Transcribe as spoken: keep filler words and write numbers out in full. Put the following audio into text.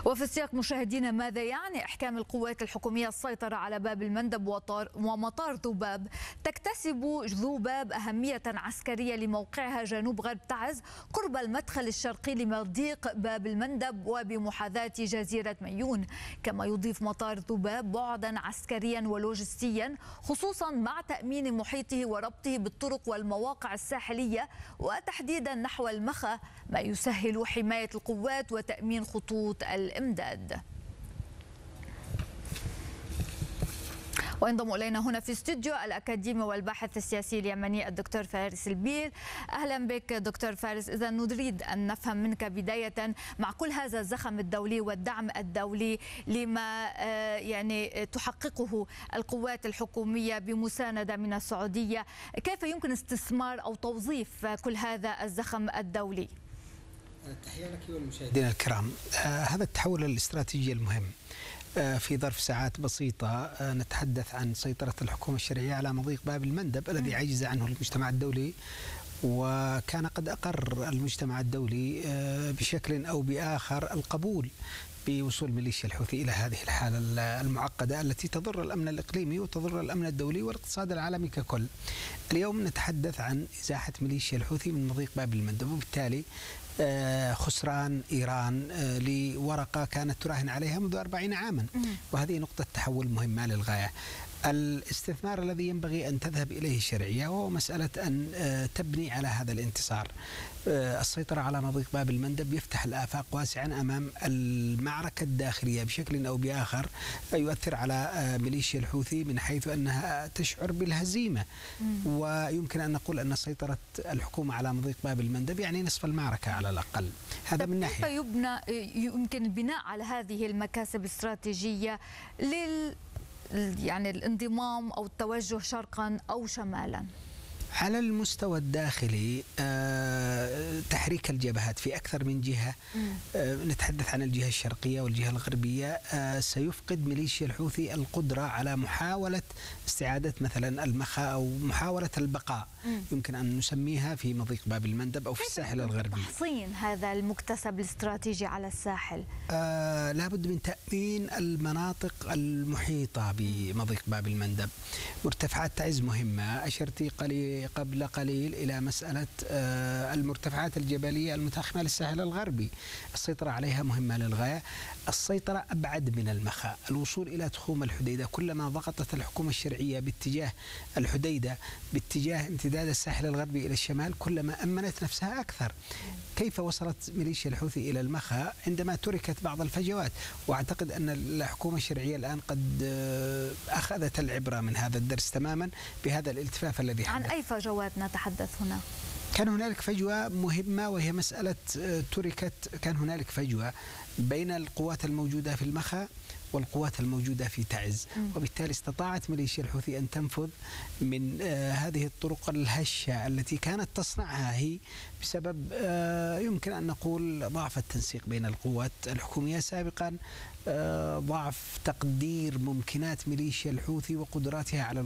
وفي السياق مشاهدينا، ماذا يعني إحكام القوات الحكومية السيطرة على باب المندب ومطار ذوباب؟ تكتسب ذوباب أهمية عسكرية لموقعها جنوب غرب تعز قرب المدخل الشرقي لمضيق باب المندب وبمحاذاة جزيرة ميون. كما يضيف مطار ذوباب بعدا عسكريا ولوجستيا، خصوصا مع تأمين محيطه وربطه بالطرق والمواقع الساحلية وتحديدا نحو المخا، ما يسهل حماية القوات وتأمين خطوط الإمداد. وينضم إلينا هنا في استوديو الأكاديمي والباحث السياسي اليمني الدكتور فارس البيل. أهلا بك دكتور فارس. إذا نريد أن نفهم منك بداية، مع كل هذا الزخم الدولي والدعم الدولي لما يعني تحققه القوات الحكومية بمساندة من السعودية، كيف يمكن استثمار أو توظيف كل هذا الزخم الدولي؟ تحية لك والمشاهدين الكرام. آه هذا التحول الاستراتيجي المهم آه في ظرف ساعات بسيطة آه نتحدث عن سيطرة الحكومة الشرعية على مضيق باب المندب الذي عجز عنه المجتمع الدولي، وكان قد أقر المجتمع الدولي آه بشكل أو بآخر القبول بوصول ميليشيا الحوثي إلى هذه الحالة المعقدة التي تضر الأمن الإقليمي وتضر الأمن الدولي والاقتصاد العالمي ككل. اليوم نتحدث عن إزاحة ميليشيا الحوثي من مضيق باب المندب، وبالتالي خسران إيران لورقة كانت تراهن عليها منذ أربعين عاما، وهذه نقطة تحول مهمة للغاية. الاستثمار الذي ينبغي أن تذهب إليه الشرعية وهو مسألة أن تبني على هذا الانتصار. السيطرة على مضيق باب المندب يفتح الآفاق واسعا أمام المعركة الداخلية بشكل أو بآخر، يؤثر على ميليشيا الحوثي من حيث أنها تشعر بالهزيمة، ويمكن أن نقول أن سيطرة الحكومة على مضيق باب المندب يعني نصف المعركة على الأقل. هذا من ناحية. كيف يبنى يمكن البناء على هذه المكاسب الاستراتيجية لل يعني الانضمام أو التوجه شرقا أو شمالا؟ على المستوى الداخلي آه، تحريك الجبهات في أكثر من جهة. آه، نتحدث عن الجهة الشرقية والجهة الغربية. آه، سيفقد ميليشيا الحوثي القدرة على محاولة استعادة مثلا المخا أو محاولة البقاء، يمكن أن نسميها في مضيق باب المندب أو في الساحل الغربي. تحصين هذا المكتسب الاستراتيجي على الساحل؟ آه، لابد من تأمين المناطق المحيطة بمضيق باب المندب. مرتفعات تعز مهمة، أشرتي قليل قبل قليل إلى مسألة المرتفعات الجبلية المتاخمة للساحل الغربي، السيطرة عليها مهمة للغاية. السيطرة أبعد من المخا، الوصول إلى تخوم الحديدة، كلما ضغطت الحكومة الشرعية باتجاه الحديدة باتجاه امتداد الساحل الغربي إلى الشمال كلما أمنت نفسها أكثر. كيف وصلت ميليشيا الحوثي إلى المخا؟ عندما تركت بعض الفجوات، وأعتقد أن الحكومة الشرعية الآن قد أخذت العبرة من هذا الدرس تماما بهذا الالتفاف الذي حدث. عن أي فجوات نتحدث هنا؟ كان هنالك فجوة مهمة وهي مسألة تركت، كان هنالك فجوة بين القوات الموجودة في المخا والقوات الموجودة في تعز، وبالتالي استطاعت ميليشيا الحوثي أن تنفذ من آه هذه الطرق الهشة التي كانت تصنعها هي بسبب آه يمكن أن نقول ضعف التنسيق بين القوات الحكومية سابقا، آه ضعف تقدير ممكنات ميليشيا الحوثي وقدراتها على